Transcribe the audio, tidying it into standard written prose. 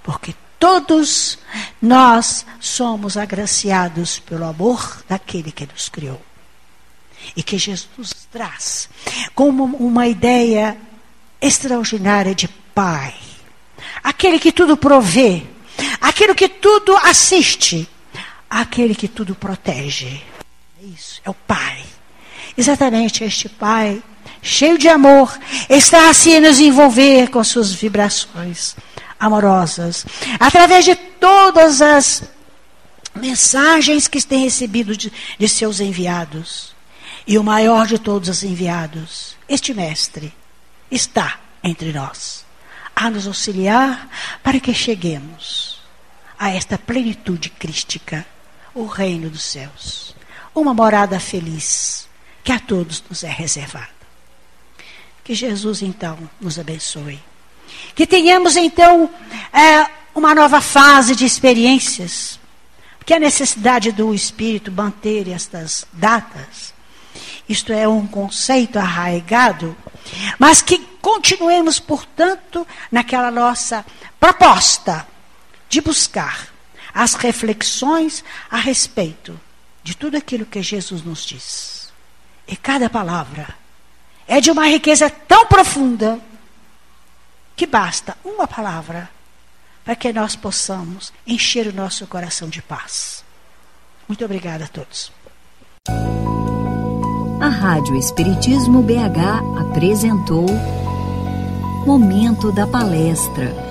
porque todos nós somos agraciados pelo amor daquele que nos criou. E que Jesus traz como uma ideia extraordinária de Pai. Aquele que tudo provê, aquele que tudo assiste, aquele que tudo protege. Isso, é o Pai. Exatamente este Pai, cheio de amor, está assim a nos envolver com suas vibrações amorosas, através de todas as mensagens que tem recebido de seus enviados. E o maior de todos os enviados, este Mestre, está entre nós, a nos auxiliar para que cheguemos a esta plenitude crística, o reino dos céus, uma morada feliz que a todos nos é reservada. Que Jesus, então, nos abençoe. Que tenhamos, então, uma nova fase de experiências, porque a necessidade do Espírito manter estas datas, isto é um conceito arraigado, mas que continuemos, portanto, naquela nossa proposta de buscar as reflexões a respeito de tudo aquilo que Jesus nos diz. E cada palavra é de uma riqueza tão profunda que basta uma palavra para que nós possamos encher o nosso coração de paz. Muito obrigada a todos. A Rádio Espiritismo BH apresentou Momento da Palestra.